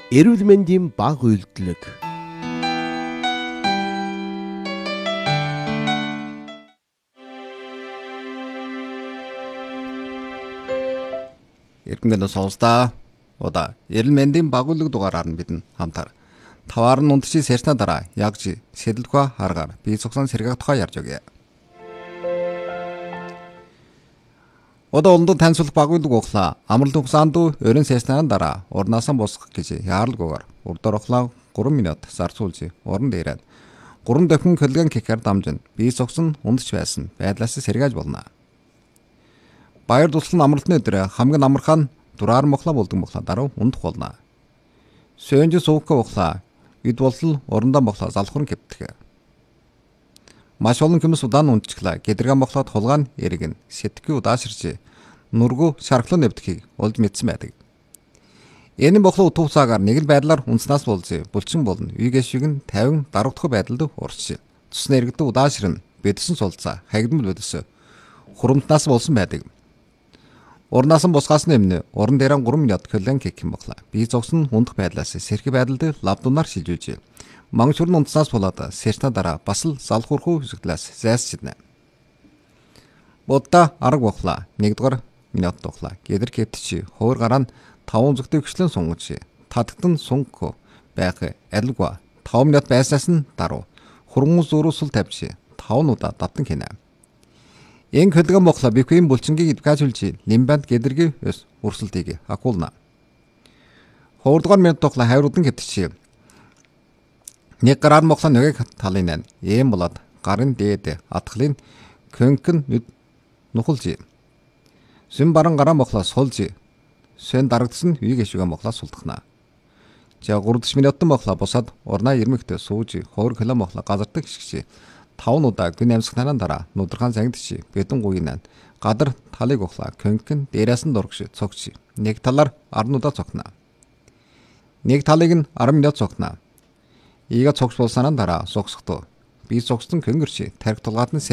Эрүүл мэндийн бага үйлдэлэг. Эрдэнэ сонсдаа. Ода эрүүл мэндийн бага үйлдэлэг дугаараар нь бид хамтар таваар нь унтши сэрснэ дараа ягж сэдэлхва харгаар бие цогсон сэргэх тухай ярьж өгье. Ода олонд таньсуулах бага үйлдэлэг ухлаа. Амралт хугацаанд өрн сэрснээр дараа урнаасан босгох гэж яаралгүйгээр урдаар ухлаа 3 минут зарцуулж уран дээрээд 3 дахин килограмм кекер дамжин бие цогсон ундч байсан байдлаас сэргээж болно. Баяр туслан амралтны өдөр хамгийн амархан дураар мохла болдог мохла дараа ундах болно. Сөнж суухка ухлаа бид болтол урандаа мохла залхуурн кэптэх. Маш олон хүмүүс удаан унтчихлаа. Гэдрэг мохлоод хулгаан эргэн сэтгэв удааширч нургу шархлан нэвдэхийг олж мэдсэн байдаг. Энэ мохлоо утгууцаагаар нэг л байдлаар унтснаас болж булчин болно. Үйгээ шиг нь 50 дарагдах байдалд урч. Цусны эргэдэг удааширн бэдсэн сулцаа хагдмал бэдэс хурамтнаас болсон байдаг. Урнаас нь босгаас нэмнэ. Уран дээр 3 минут килограмм кек мохлаа. Би зогсон ундах байдлаас сэрхий байдалд лавдунаар шилжүүлж мангачурн унтснаас болоод сэрснэ дараа бас л залхуурхуу хэсэгдлээс зайсчиднэ. Бодда арга бохлаа. 1-р минут тухлаа. Гэдэр кептчи хоор гараа 5 зүгтээ гүчлэн сунгаж татгтан сунг байх алгва 5 минут байснаас нь даруй хурмус зуруу сул тавьж 5 удаа давтан хийнэ. Эн килограмм бохлаа биквийн булчингийг эдгажүүлж лимбанд гэдэргийн урсалтыг акуулна. 2-р минут тухлаа хавруудан кептчи нэг гараар мохлоо нэг талын эм болоод гарын дээд атгалын көнкөн нухалж сүм баран гараа мохлоо сулж сэн дарагдсан үйг эшүүгээ мохлоо сулдахна. За 30 минутын мохлоо босоод урнаа ирмэгтэй сууж 2 кг мохлоо газардаг гიშгч 5 удаа гүн амьсгалын дараа нудрахаан сангидч бэдэн гуйнаа гадар талыг ухлаа көнкөн дээрээс нь дургш цогч нэг талаар 10 удаа цогно. Нэг талыг нь 10 минут цогно. Ийга цогц болсанаа дараа согсохдоо би цогцсон көнгөрч тарих тулгаад нь